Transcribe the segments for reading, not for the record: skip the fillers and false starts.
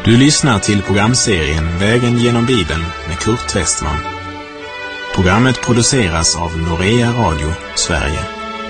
Du lyssnar till programserien Vägen genom Bibeln med Kurt Westman. Programmet produceras av Norea Radio, Sverige.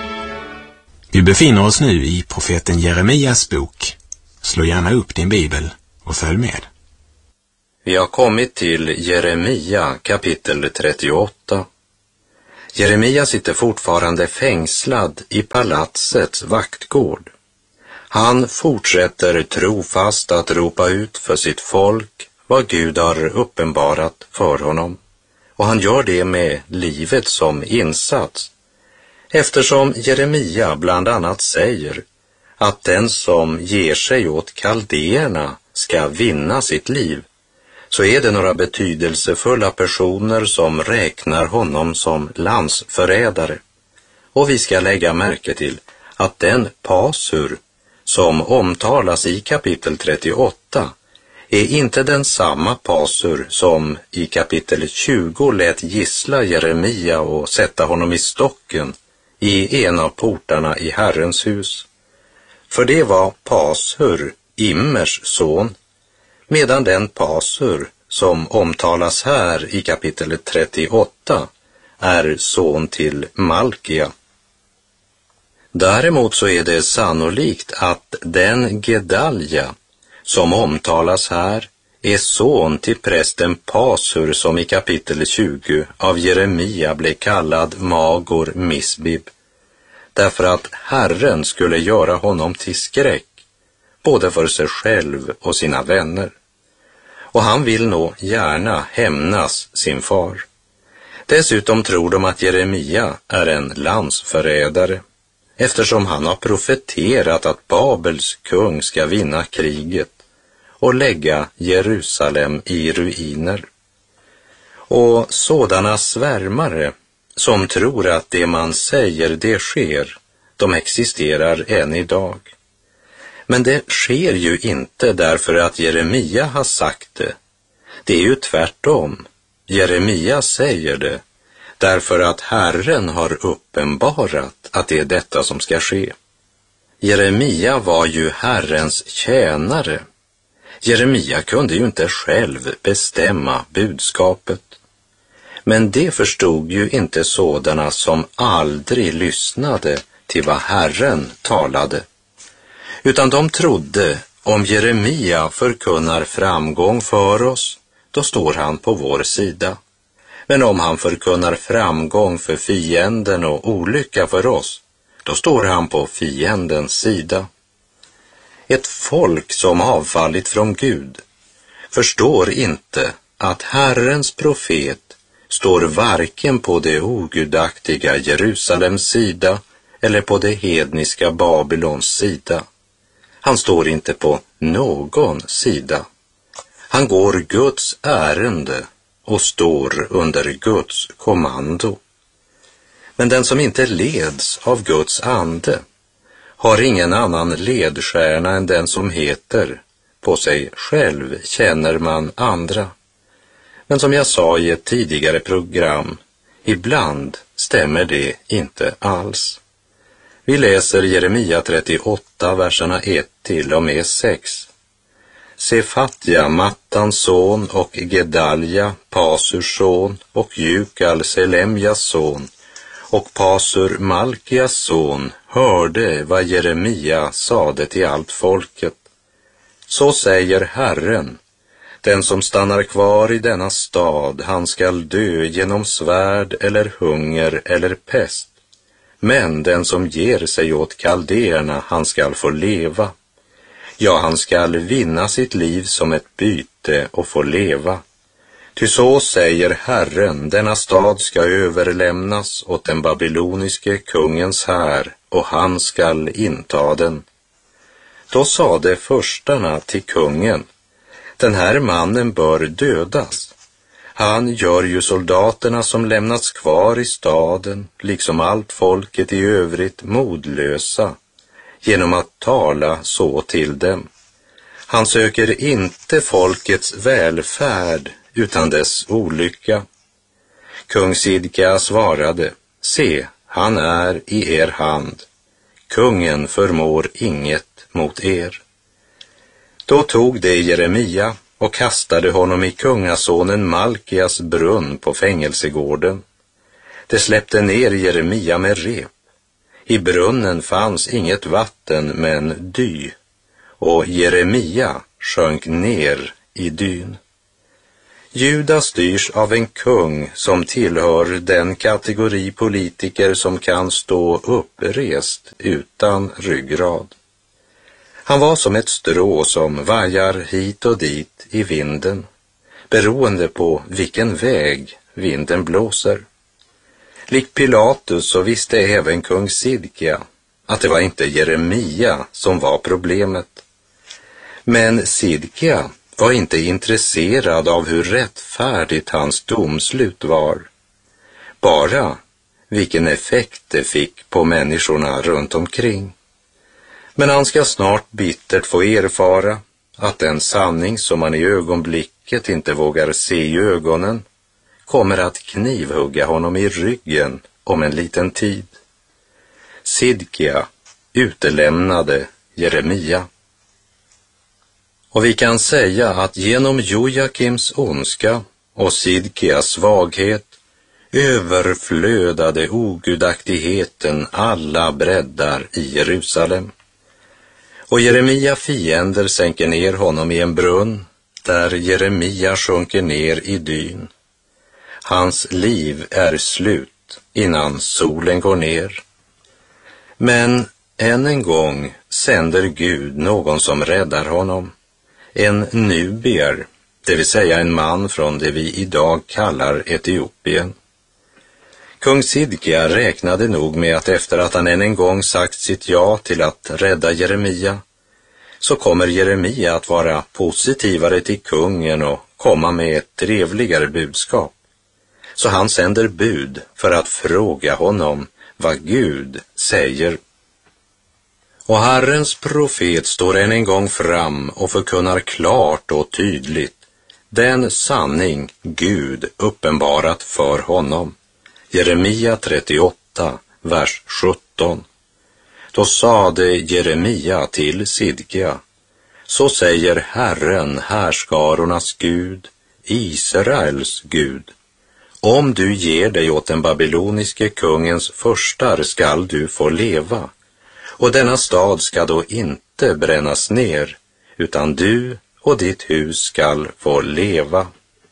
Vi befinner oss nu i profeten Jeremias bok. Slå gärna upp din bibel och följ med. Vi har kommit till Jeremia kapitel 38. Jeremia sitter fortfarande fängslad i palatsets vaktgård. Han fortsätter trofast att ropa ut för sitt folk vad Gud har uppenbarat för honom. Och han gör det med livet som insats. Eftersom Jeremia bland annat säger att den som ger sig åt kaldéerna ska vinna sitt liv, så är det några betydelsefulla personer som räknar honom som landsförrädare. Och vi ska lägga märke till att den Pasur som omtalas i kapitel 38 är inte den samma Pasur som i kapitel 20 lät gissla Jeremia och sätta honom i stocken i en av portarna i Herrens hus. För det var Pasur, Immers son, medan den Pasur som omtalas här i kapitel 38 är son till Malkia. Däremot så är det sannolikt att den Gedalja som omtalas här är son till prästen Pasur som i kapitel 20 av Jeremia blev kallad Magor Misbib, därför att Herren skulle göra honom till skräck, både för sig själv och sina vänner. Och han vill nog gärna hämnas sin far. Dessutom tror de att Jeremia är en landsförrädare, eftersom han har profeterat att Babels kung ska vinna kriget och lägga Jerusalem i ruiner. Och sådana svärmare som tror att det man säger det sker, de existerar än idag. Men det sker ju inte därför att Jeremia har sagt det. Det är ju tvärtom. Jeremia säger det därför att Herren har uppenbarat att det är detta som ska ske. Jeremia var ju Herrens tjänare. Jeremia kunde ju inte själv bestämma budskapet. Men det förstod ju inte sådana som aldrig lyssnade till vad Herren talade. Utan de trodde, om Jeremia förkunnar framgång för oss, då står han på vår sida. Men om han förkunnar framgång för fienden och olycka för oss, då står han på fiendens sida. Ett folk som avfallit från Gud förstår inte att Herrens profet står varken på det ogudaktiga Jerusalems sida eller på det hedniska Babylons sida. Han står inte på någon sida. Han går Guds ärende och står under Guds kommando. Men den som inte leds av Guds ande har ingen annan ledstjärna än den som heter: på sig själv känner man andra. Men som jag sa i ett tidigare program, ibland stämmer det inte alls. Vi läser Jeremia 38, verserna 1 till och med 6. Sefatja, Mattans son, och Gedalja, Pasurs son, och Jukal, Selemjas son, och Pasur, Malkias son, hörde vad Jeremia sade till allt folket. Så säger Herren: den som stannar kvar i denna stad, han skall dö genom svärd eller hunger eller pest. Men den som ger sig åt kaldéerna, han skall få leva. Ja, han skall vinna sitt liv som ett byte och få leva. Ty så säger Herren: denna stad ska överlämnas åt den babyloniske kungens här, och han skall inta den. Då sade förstarna till kungen: den här mannen bör dödas. Han gör ju soldaterna som lämnats kvar i staden, liksom allt folket i övrigt, modlösa, genom att tala så till dem. Han söker inte folkets välfärd, utan dess olycka. Kung Sidkia svarade: se, han är i er hand. Kungen förmår inget mot er. Då tog de Jeremia och kastade honom i kungasonen Malkias brunn på fängelsegården. De släppte ner Jeremia med rep. I brunnen fanns inget vatten men dy, och Jeremia sjönk ner i dyn. Juda styrs av en kung som tillhör den kategori politiker som kan stå upprest utan ryggrad. Han var som ett strå som vajar hit och dit i vinden, beroende på vilken väg vinden blåser. Lik Pilatus så visste även kung Sidkia att det var inte Jeremia som var problemet. Men Sidkia var inte intresserad av hur rättfärdigt hans domslut var, bara vilken effekt det fick på människorna runt omkring. Men han ska snart bittert få erfara att den sanning som man i ögonblicket inte vågar se i ögonen kommer att knivhugga honom i ryggen om en liten tid. Sidkia utelämnade Jeremia. Och vi kan säga att genom Jojakims ondska och Sidkias svaghet överflödade ogudaktigheten alla breddar i Jerusalem. Och Jeremia fiender sänker ner honom i en brunn där Jeremia sjunker ner i dyn. Hans liv är slut innan solen går ner. Men än en gång sänder Gud någon som räddar honom. En nubier, det vill säga en man från det vi idag kallar Etiopien. Kung Sidkia räknade nog med att efter att han än en gång sagt sitt ja till att rädda Jeremia, så kommer Jeremia att vara positivare till kungen och komma med ett trevligare budskap. Så han sänder bud för att fråga honom vad Gud säger. Och Herrens profet står än en gång fram och förkunnar klart och tydligt den sanning Gud uppenbarat för honom. Jeremia 38, vers 17. Då sade Jeremia till Sidkia: så säger Herren, härskarornas Gud, Israels Gud. Om du ger dig åt den babyloniske kungens furstar skall du få leva, och denna stad ska då inte brännas ner, utan du och ditt hus skall få leva.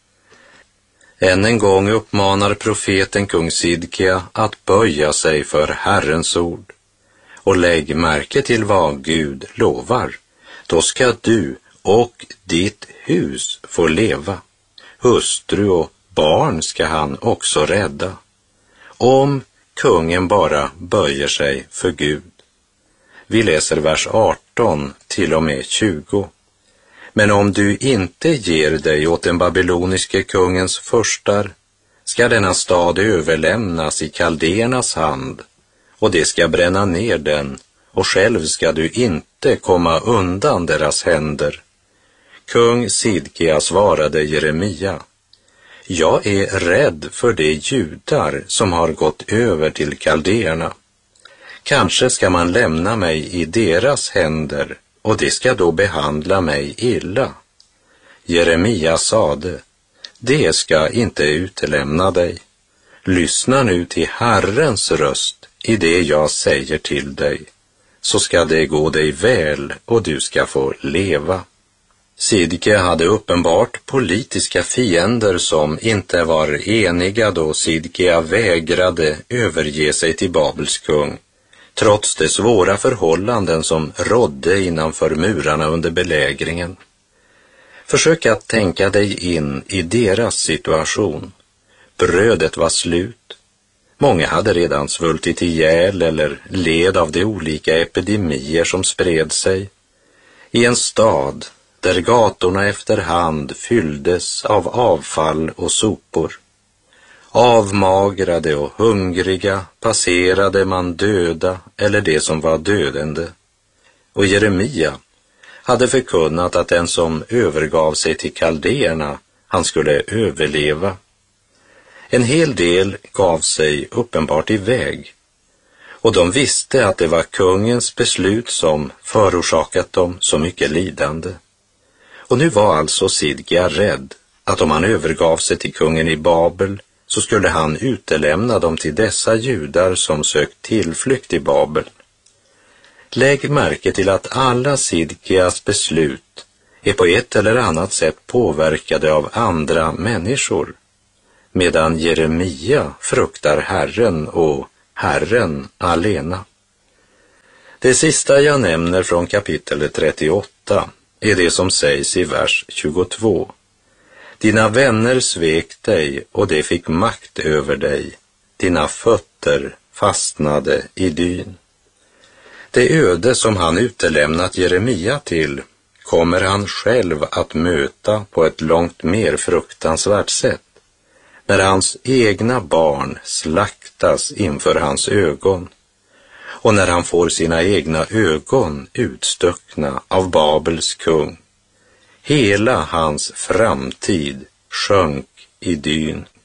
Än en gång uppmanar profeten kung Sidkia att böja sig för Herrens ord. Och lägg märke till vad Gud lovar. Då ska du och ditt hus få leva. Hustru och barn ska han också rädda, om kungen bara böjer sig för Gud. Vi läser vers 18 till och med 20. Men om du inte ger dig åt den babyloniske kungens furstar, ska denna stad överlämnas i kaldéernas hand, och det ska bränna ner den, och själv ska du inte komma undan deras händer. Kung Sidkia svarade Jeremia: jag är rädd för de judar som har gått över till kaldéerna. Kanske ska man lämna mig i deras händer, och de ska då behandla mig illa. Jeremia sade: det ska inte utelämna dig. Lyssna nu till Herrens röst i det jag säger till dig, så ska det gå dig väl och du ska få leva. Sidkia hade uppenbart politiska fiender som inte var eniga då Sidkia vägrade överge sig till Babels kung, trots de svåra förhållanden som rådde innanför murarna under belägringen. Försök att tänka dig in i deras situation. Brödet var slut. Många hade redan svultit ihjäl eller led av de olika epidemier som spred sig. I en stad där gatorna efterhand fylldes av avfall och sopor. Avmagrade och hungriga passerade man döda eller det som var dödande. Och Jeremia hade förkunnat att den som övergav sig till kaldéerna, han skulle överleva. En hel del gav sig uppenbart iväg, och de visste att det var kungens beslut som förorsakat dem så mycket lidande. Och nu var alltså Sidkia rädd att om han övergav sig till kungen i Babel så skulle han utelämna dem till dessa judar som sökt tillflykt i Babel. Lägg märke till att alla Sidkias beslut är på ett eller annat sätt påverkade av andra människor, medan Jeremia fruktar Herren och Herren alena. Det sista jag nämner från kapitel 38 är det som sägs i vers 22. Dina vänner svek dig och de fick makt över dig. Dina fötter fastnade i dyn. Det öde som han utelämnat Jeremia till kommer han själv att möta på ett långt mer fruktansvärt sätt, när hans egna barn slaktas inför hans ögon och när han får sina egna ögon utstuckna av Babels kung. Hela hans framtid sjönk i dyn.